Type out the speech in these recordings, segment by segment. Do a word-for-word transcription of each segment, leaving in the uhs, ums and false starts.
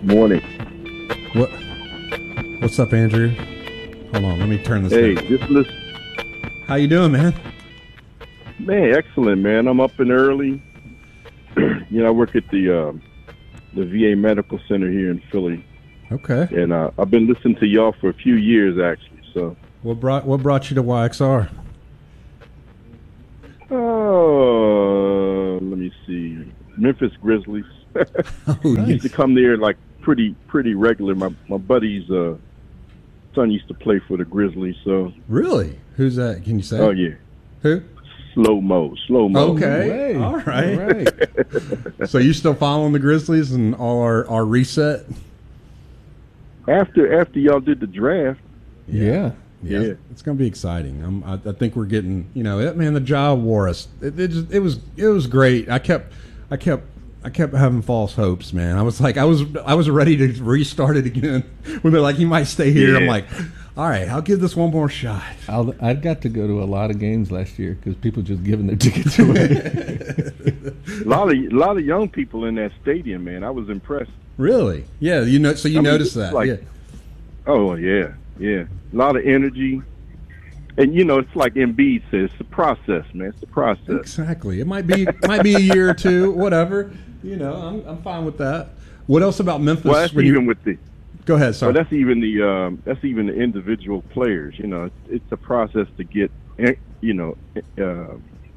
Morning. What? What's up, Andrew? Hold on, let me turn this. Hey, down. just listen. How you doing, man? Man, excellent, man. I'm up and early. You know, I work at the uh, the V A Medical Center here in Philly. Okay. And uh, I've been listening to y'all for a few years, actually. So. What brought What brought you to Y X R? Oh, let me see. Memphis Grizzlies. Oh, I used to come there like pretty pretty regular. My my buddy's uh, son used to play for the Grizzlies. So. Really? Who's that? Can you say? Oh yeah. Who? Slow Mo. Slow Mo. Okay. No All right. All right. So you still following the Grizzlies and all our, our reset? After after y'all did the draft. Yeah. Yeah, Yeah. it's going to be exciting. I'm, I, I think we're getting, you know, it, man. The job wore us. It, it, just, it was, it was great. I kept, I kept, I kept having false hopes, man. I was like, I was, I was ready to restart it again. When they're like, you might stay here. Yeah. I'm like, all right, I'll give this one more shot. I'll, I got to go to a lot of games last year because people just giving their tickets away. A lot of a lot of young people in that stadium, man. I was impressed. Really? Yeah. You know, so you I mean, noticed it's that? like- yeah. Oh yeah, yeah. A lot of energy, and you know, it's like Embiid says, it's a process, man. It's a process. Exactly. It might be, might be a year or two, whatever. You know, I'm, I'm fine with that. What else about Memphis? Well, that's when you- even with the. Go ahead, Well, sorry. that's even the um, that's even the individual players. You know, it's, it's a process to get, eh, you know, uh,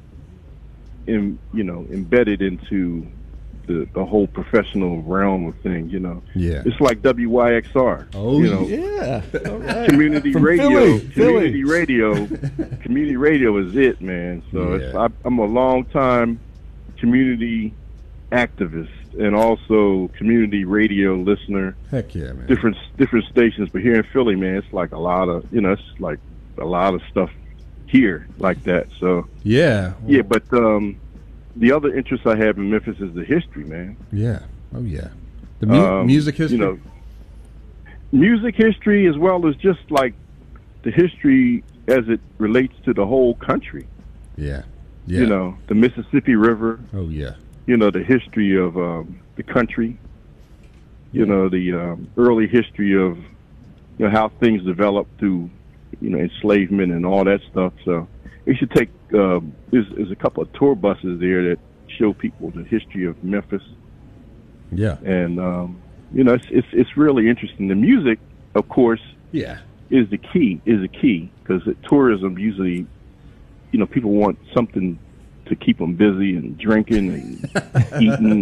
in you know embedded into the the whole professional realm of things. You know, Yeah. it's like W Y X R. Oh, you know, yeah. All right. community From radio, Philly, community Philly. radio, community radio is it, man. So it's, Yeah. I, I'm a long time community activist and also community radio listener. Heck yeah, man. Different different stations, but here in Philly, man, it's like a lot of you know, it's like a lot of stuff here like that. So Yeah. yeah, but um, the other interest I have in Memphis is the history, man. Yeah. Oh, yeah. The mu- Um, music history. You know, music history as well as just like the history as it relates to the whole country. yeah. Yeah. You know, the Mississippi River, Oh, yeah. you know, the history of um, the country, you know, the um, early history of, you know, how things developed through, you know, enslavement and all that stuff. So we should take, um, there's, there's a couple of tour buses there that show people the history of Memphis. Yeah. And, um, you know, it's, it's, it's really interesting. The music, of course, Yeah. is the key, is the key, because tourism usually, you know, people want something to keep them busy and drinking and eating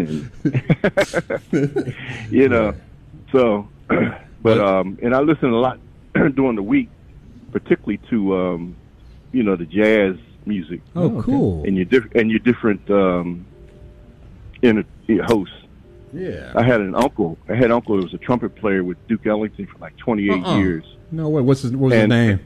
and, you know, so, but, um, and I listen a lot during the week, particularly to, um, you know, the jazz music Oh, Oh, okay. cool. and your diff- and your different, um, inter- hosts. Yeah. I had an uncle, I had an uncle that was a trumpet player with Duke Ellington for like twenty-eight Uh-uh. years. No way. What's his, what was his And- name?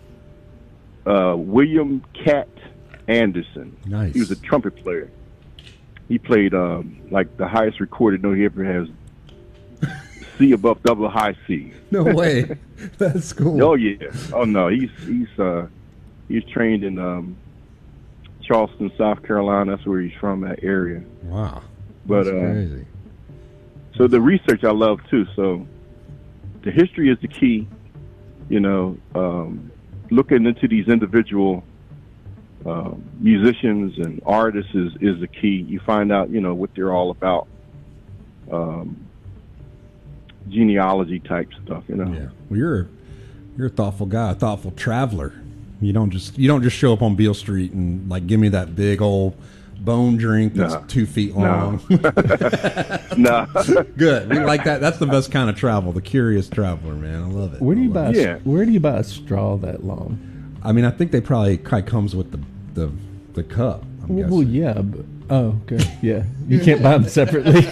Uh, William Cat Anderson. Nice. He was a trumpet player. He played um, like the highest recorded note he ever has, C above double high C. No way. That's cool. Oh yeah. Oh no. He's he's uh, he's trained in um, Charleston, South Carolina. That's where he's from, that area. Wow. But That's uh, crazy. so the research I love too. So the history is the key. You know, um, looking into these individual um, musicians and artists is, is the key. You find out, you know, what they're all about. Um, genealogy type stuff, you know. Yeah. Well, you're you're a thoughtful guy, a thoughtful traveler. You don't just you don't just show up on Beale Street and like give me that big old bone drink that's No. two feet No. long. No. Good. We like that. That's the best kind of travel. The curious traveler, man. I love it. Where do you I buy? love a- Yeah. Where do you buy a straw that long? it. I mean, I think they probably kind of comes with the the the cup. I'm Well, guessing. yeah. But, oh, okay. Yeah. You can't buy them separately.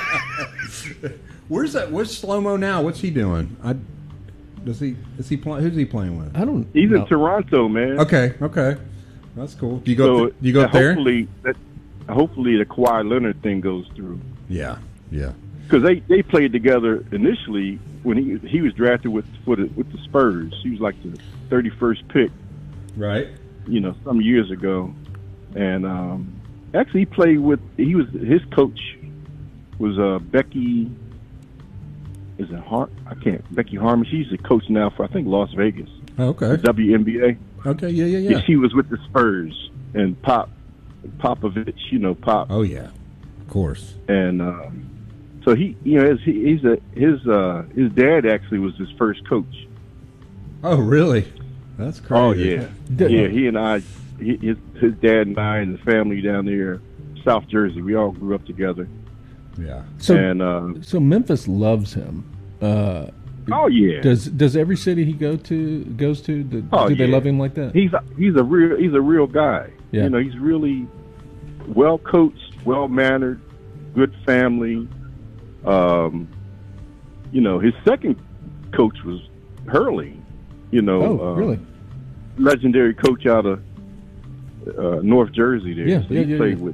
Where's that? Where's Slow Mo now? What's he doing? I does he is he playing? Who's he playing with? I don't. He's know. in Toronto, man. Okay, okay, that's cool. Do you go? So th- do you go uh, up there? hopefully that hopefully the Kawhi Leonard thing goes through. Yeah, yeah. Because they, they played together initially when he he was drafted with for the, with the Spurs. He was like the thirty-first pick, Right. you know, some years ago. And um, actually, he played with he was his coach was uh, Becky is it Har? I can't. Becky Harmon. She's a coach now for I think Las Vegas. Okay. The W N B A. Okay. Yeah. Yeah. Yeah. She was with the Spurs and Pop Popovich. You know Pop. Oh yeah. Of course. And um, so he, you know, his, he's a his uh, his dad actually was his first coach. Oh really? That's crazy. Oh yeah. Yeah. He and I, he, his his dad and I and the family down there, South Jersey. We all grew up together. Yeah. So, and uh, so Memphis loves him. Uh, oh yeah. Does does every city he go to goes to? Do, oh, do they yeah. love him like that? He's a, he's a real he's a real guy. Yeah. You know, he's really well coached, well mannered, good family. Um, you know, his second coach was Hurley. You know, Oh, uh, really? legendary coach out of uh, North Jersey. There, Yeah, so yeah, he yeah, played yeah. with.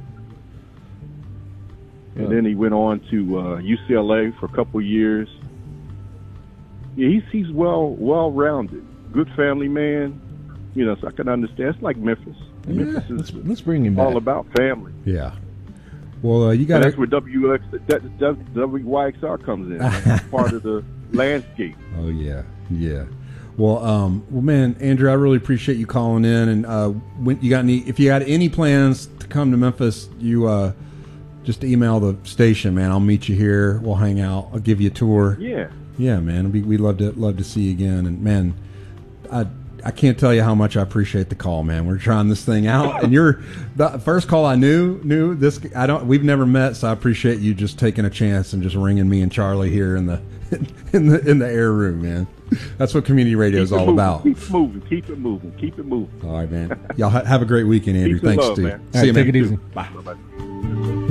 And Uh, then he went on to uh, U C L A for a couple of years. Yeah, he's he's well well rounded, good family man. You know, so I can understand. It's like Memphis. Yeah, Memphis let's, is let's bring him back. all about family. Yeah. Well, uh, you got And to. that's where W X that, that, W Y X R comes in. It's part of the landscape. Oh yeah, yeah. Well, um, well, man, Andrew, I really appreciate you calling in. And uh, when you got any, if you had any plans to come to Memphis, you uh, just email the station, man. I'll meet you here. We'll hang out. I'll give you a tour. Yeah. Yeah, man. We we love to love to see you again. And man, I I can't tell you how much I appreciate the call, man. We're trying this thing out, and you're the first call I knew knew this. I don't. We've never met, so I appreciate you just taking a chance and just ringing me and Charlie here in the in the in the air room, man. That's what community radio is Keep it all moving, about. Keep it moving. Keep it moving. Keep it moving. All right, man. Y'all ha- have a great weekend, Andrew. Peace and Thanks, love, Stu. man. All See you, right, take man. it easy. Bye. Bye-bye.